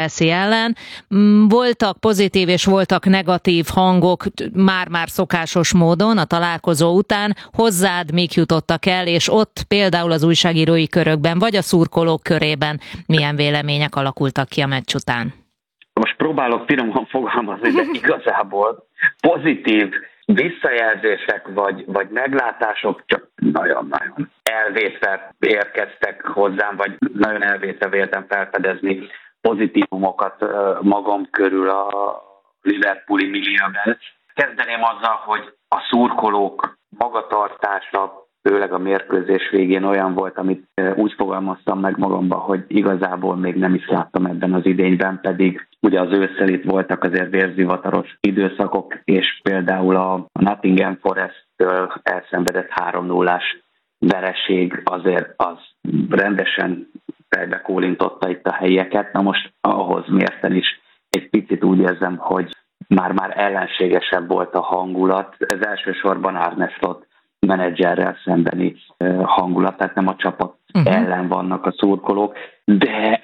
Chelsea ellen. Voltak pozitív és voltak negatív hangok már-már szokásos módon a találkozó után. Hozzád mik jutottak el, és ott például az újságírói körökben, vagy a szurkolók körében milyen vélemények alakultak ki a meccs után? Most próbálok finoman fogalmazni, de igazából pozitív visszajelzések vagy meglátások csak nagyon-nagyon elvétve érkeztek hozzám, vagy nagyon elvétve véltem felfedezni pozitívumokat magam körül a liverpooli millióben. Kezdeném azzal, hogy a szurkolók magatartása, főleg a mérkőzés végén olyan volt, amit úgy fogalmaztam meg magamban, hogy igazából még nem is láttam ebben az idényben, pedig ugye az ősszel itt voltak azért vérzivataros időszakok, és például a Nottingham Forest-től elszenvedett 3-0-ás vereség azért az rendesen fejbe kólintotta itt a helyieket. Na most ahhoz mérten is egy picit úgy érzem, hogy már ellenségesebb volt a hangulat. Ez elsősorban Arne Slot menedzserrel szembeni hangulat, tehát nem a csapat ellen vannak a szurkolók, de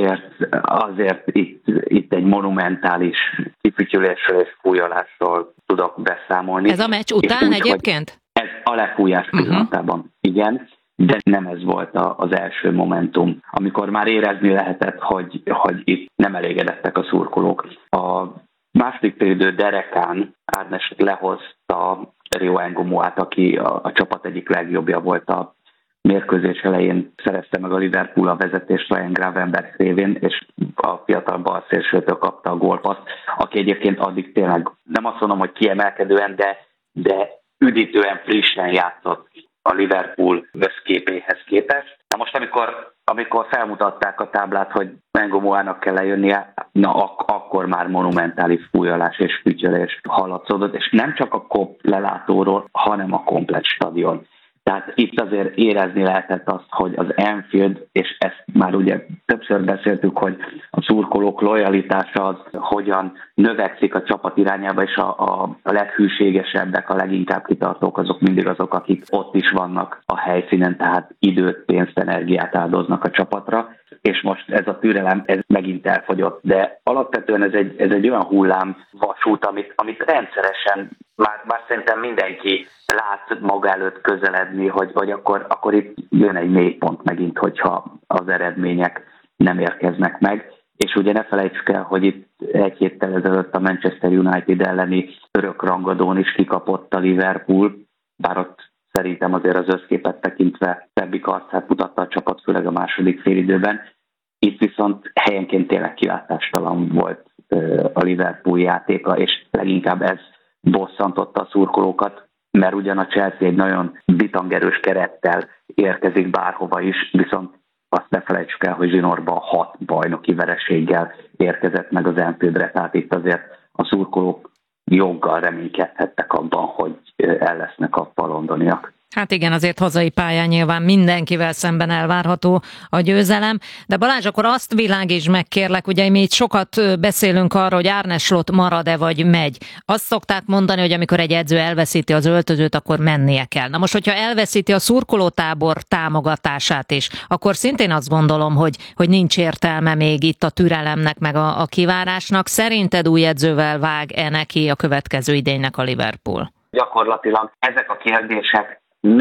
azért itt egy monumentális kifütyülésről és fújolásról tudok beszámolni. Ez a meccs után úgy, egyébként? Ez a lefújás pillanatában, igen, de nem ez volt az első momentum, amikor már érezni lehetett, hogy itt nem elégedettek a szurkolók. A második félidő derekán Arne lehozta Rio Engomuát, aki a csapat egyik legjobbja volt a mérkőzés elején, szerezte meg a Liverpool a vezetést Ryan Gravenberch révén, és a fiatal balszélsőtől kapta a gólpaszt, aki egyébként addig tényleg, nem azt mondom, hogy kiemelkedően, de üdítően frissen játszott a Liverpool összképéhez képest. Na most, amikor felmutatták a táblát, hogy Engomuának kell lejönnie, akkor már monumentális fújolás és fütyölés hallatszódott, és nem csak a kop lelátóról, hanem a komplett stadion. Tehát itt azért érezni lehetett azt, hogy az Anfield, és ezt már ugye többször beszéltük, hogy a szurkolók lojalitása az hogyan növekszik a csapat irányába, és a leghűségesebbek, a leginkább kitartók azok mindig azok, akik ott is vannak a helyszínen, tehát időt, pénzt, energiát áldoznak a csapatra, és most ez a türelem, ez megint elfogyott. De alapvetően ez egy olyan hullámvasút, amit rendszeresen már szerintem mindenki lát maga előtt közeledni, hogy akkor itt jön egy mélypont megint, hogyha az eredmények nem érkeznek meg. És ugye ne felejtsük el, hogy itt egy héttel ezelőtt a Manchester United elleni örök rangadón is kikapott a Liverpool, bár ott szerintem azért az összképet tekintve szebbik arcát mutatta a csapat, főleg a második félidőben. Itt viszont helyenként tényleg kilátástalan volt a Liverpool játéka, és leginkább ez bosszantotta a szurkolókat, mert ugyan a Chelsea egy nagyon bitangerős kerettel érkezik bárhova is, viszont azt ne felejtsük el, hogy zsinórban 6 bajnoki vereséggel érkezett meg az Anfieldre, tehát itt azért a szurkolók joggal reménykedhettek abban, hogy el lesznek a londoniak. Hát igen, azért hazai pályán nyilván mindenkivel szemben elvárható a győzelem. De Balázs, akkor azt világítsd meg, kérlek, ugye mi itt sokat beszélünk arról, hogy Arne Slot marad-e vagy megy. Azt szokták mondani, hogy amikor egy edző elveszíti az öltözőt, akkor mennie kell. Na most, hogyha elveszíti a szurkolótábor támogatását is, akkor szintén azt gondolom, hogy nincs értelme még itt a türelemnek, meg a kivárásnak. Szerinted új edzővel vág-e neki a következő idénynek a Liverpool? Gyakorlatilag ezek a kérdések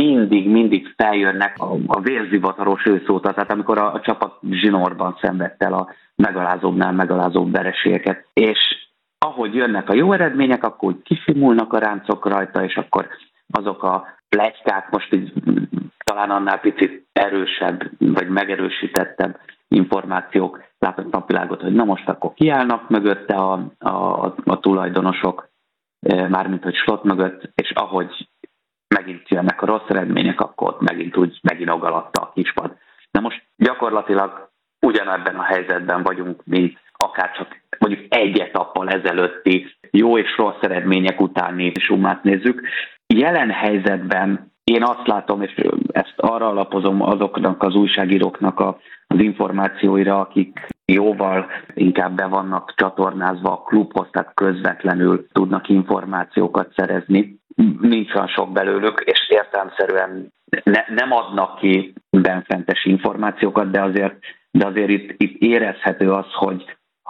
mindig feljönnek a vérzivataros őszóta, tehát amikor a csapat zsinórban szenvedte el a megalázóbbnál megalázóbb vereségeket, és ahogy jönnek a jó eredmények, akkor úgy kisimulnak a ráncok rajta, és akkor azok a pletykák, most így talán annál picit erősebb, vagy megerősítettebb információk látnak napvilágot, hogy na most akkor kiállnak mögötte a tulajdonosok, mármint hogy Slot mögött, és ahogy megint jönnek a rossz eredmények, akkor megint ogalatta a kispad. Na most gyakorlatilag ugyanebben a helyzetben vagyunk, mint akárcsak mondjuk egy etappal ezelőtti jó és rossz eredmények utáni sumát nézzük. Jelen helyzetben én azt látom, és ezt arra alapozom azoknak az újságíróknak az információira, akik jóval inkább be vannak csatornázva a klubhoz, tehát közvetlenül tudnak információkat szerezni. Nincs olyan sok belőlük, és értelemszerűen nem adnak ki benfentes információkat, de azért itt érezhető az,